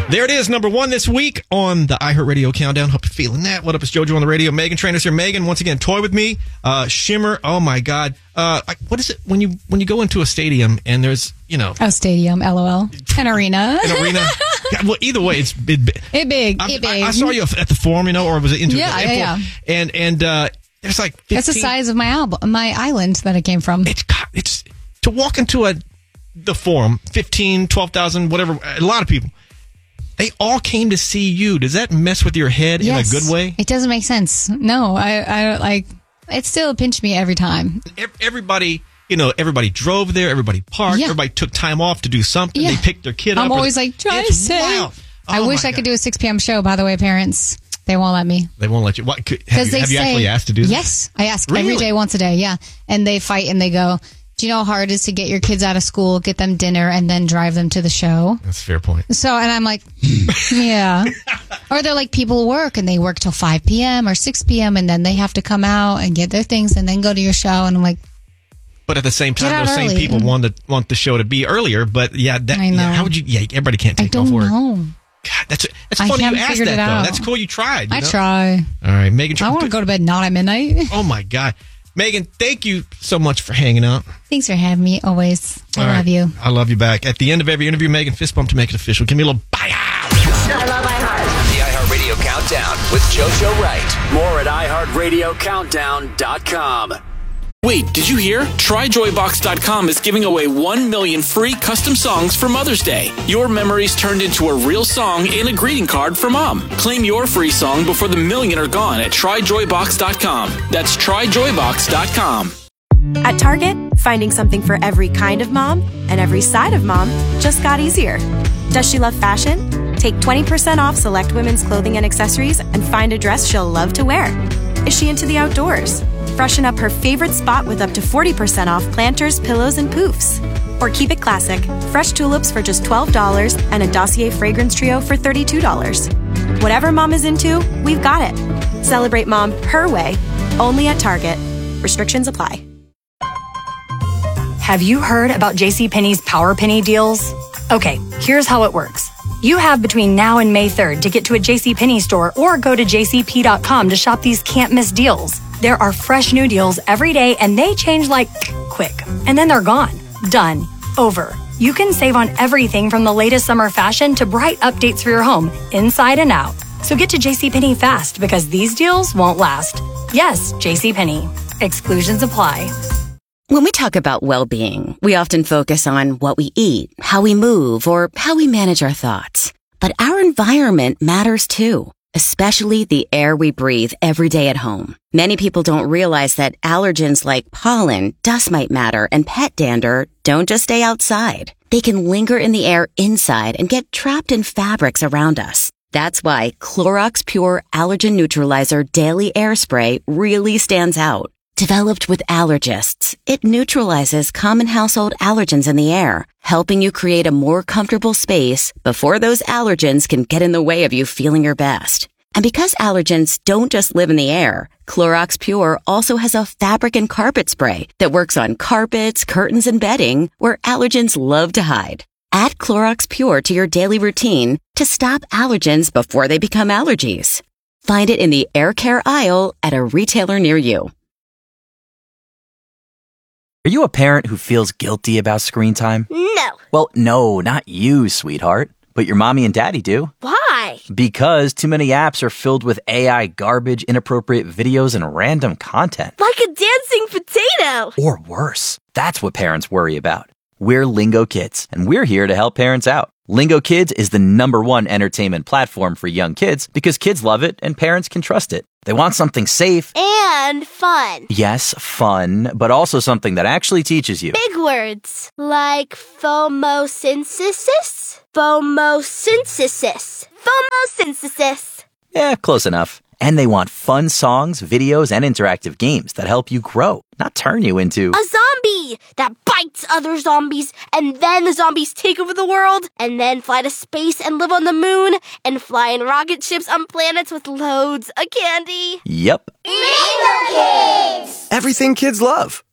There it is, number one this week on the iHeartRadio Countdown. Hope you're feeling that. What up, it's JoJo on the radio. Meghan Trainor's here. Meghan, once again, toy with me. Shimmer, oh my God. What is it when you go into a stadium and there's, A stadium, LOL. An arena. An arena. Yeah, well, either way, it's big. I saw you at the Forum, or was it into Yeah. And there's like 15. That's the size of my island that I came from. It's to walk into the Forum, 15, 12,000, whatever, a lot of people. They all came to see you. Does that mess with your head in a good way? It doesn't make sense. No, I it still pinched me every time. Everybody, everybody drove there. Everybody parked. Yeah. Everybody took time off to do something. Yeah. They picked their kid up. I'm always like, try to say. Wild. I wish I could do a 6 p.m. show, by the way, parents. They won't let me. They won't let you. What? Have you actually asked to do that? Yes, I ask Really? every day, once a day, yeah. And they fight and they go, do you know how hard it is to get your kids out of school, get them dinner, and then drive them to the show? That's a fair point. So, and I'm like, yeah. Or they're like, people work and they work till 5 p.m. or 6 p.m. and then they have to come out and get their things and then go to your show. And I'm like, but at the same time, those same early. people want the show to be earlier. But yeah, I know. How would you? Yeah, everybody can't take off work. I don't know. God, that's I funny you haven't asked figured that it though. out. That's cool. You tried. I try. All right, Meghan. I want to go to bed not at midnight. Oh my God, Meghan, thank you so much for hanging out. Thanks for having me. Always. I love you. I love you back. At the end of every interview, Meghan, fist bump to make it official. Give me a little bye. I love iHeart. The iHeartRadio Countdown with JoJo Wright. More at iHeartRadioCountdown.com. Wait, did you hear? TryJoyBox.com is giving away 1 million free custom songs for Mother's Day. Your memories turned into a real song and a greeting card for Mom. Claim your free song before the million are gone at TryJoyBox.com. That's TryJoyBox.com. At Target, finding something for every kind of mom and every side of mom just got easier. Does she love fashion? Take 20% off select women's clothing and accessories and find a dress she'll love to wear. Is she into the outdoors? Freshen up her favorite spot with up to 40% off planters, pillows, and poofs. Or keep it classic. Fresh tulips for just $12 and a Dossier fragrance trio for $32. Whatever mom is into, we've got it. Celebrate mom her way, only at Target. Restrictions apply. Have you heard about JCPenney's Power Penny deals? Okay, here's how it works. You have between now and May 3rd to get to a JCPenney store or go to jcp.com to shop these can't-miss deals. There are fresh new deals every day, and they change like quick. And then they're gone. Done. Over. You can save on everything from the latest summer fashion to bright updates for your home, inside and out. So get to JCPenney fast because these deals won't last. Yes, JCPenney. Exclusions apply. When we talk about well-being, we often focus on what we eat, how we move, or how we manage our thoughts. But our environment matters too, especially the air we breathe every day at home. Many people don't realize that allergens like pollen, dust mite matter, and pet dander don't just stay outside. They can linger in the air inside and get trapped in fabrics around us. That's why Clorox Pure Allergen Neutralizer Daily Air Spray really stands out. Developed with allergists, it neutralizes common household allergens in the air, helping you create a more comfortable space before those allergens can get in the way of you feeling your best. And because allergens don't just live in the air, Clorox Pure also has a fabric and carpet spray that works on carpets, curtains, and bedding where allergens love to hide. Add Clorox Pure to your daily routine to stop allergens before they become allergies. Find it in the air care aisle at a retailer near you. Are you a parent who feels guilty about screen time? No. Well, no, not you, sweetheart. But your mommy and daddy do. Why? Because too many apps are filled with AI garbage, inappropriate videos, and random content. Like a dancing potato. Or worse. That's what parents worry about. We're Lingo Kids, and we're here to help parents out. Lingo Kids is the #1 entertainment platform for young kids because kids love it and parents can trust it. They want something safe. And fun. Yes, fun, but also something that actually teaches you. Big words. Like phomosynthesis? Phomosynthesis. Phomosynthesis. Yeah, close enough. And they want fun songs, videos, and interactive games that help you grow, not turn you into a zombie that bites other zombies, and then the zombies take over the world, and then fly to space and live on the moon, and fly in rocket ships on planets with loads of candy. Yep. Lingo Kids! Everything kids love.